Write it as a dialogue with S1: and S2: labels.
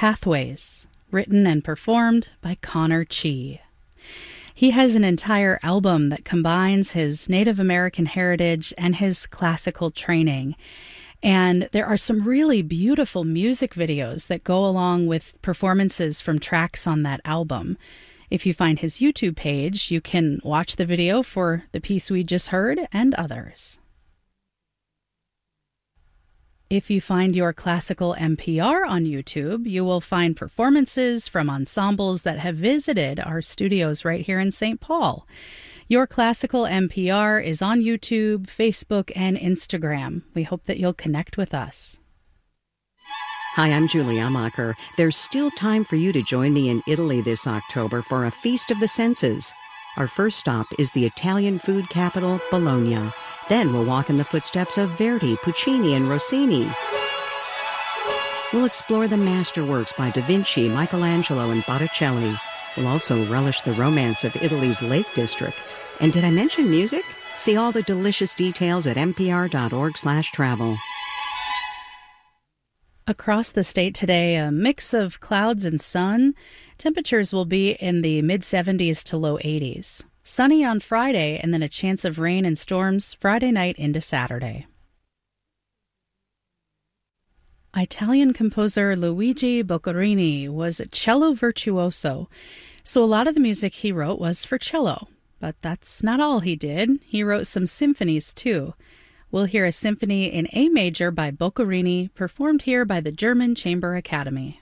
S1: Pathways, written and performed by Connor Chi. He has an entire album that combines his Native American heritage and his classical training. And there are some really beautiful music videos that go along with performances from tracks on that album. If you find his YouTube page, you can watch the video for the piece we just heard and others. If you find your classical NPR on YouTube, you will find performances from ensembles that have visited our studios right here in St. Paul. Your Classical NPR is on YouTube, Facebook, and Instagram. We hope that you'll connect with us.
S2: Hi, I'm Julie Amacher. There's still time for you to join me in Italy this October for a Feast of the Senses. Our first stop is the Italian food capital, Bologna. Then we'll walk in the footsteps of Verdi, Puccini, and Rossini. We'll explore the masterworks by Da Vinci, Michelangelo, and Botticelli. We'll also relish the romance of Italy's Lake District. And did I mention music? See all the delicious details at npr.org/travel.
S1: Across the state today, a mix of clouds and sun. Temperatures will be in the mid-70s to low 80s. Sunny on Friday, and then a chance of rain and storms Friday night into Saturday. Italian composer Luigi Boccherini was a cello virtuoso, so a lot of the music he wrote was for cello. But that's not all he did. He wrote some symphonies, too. We'll hear a symphony in A major by Boccherini, performed here by the German Chamber Academy.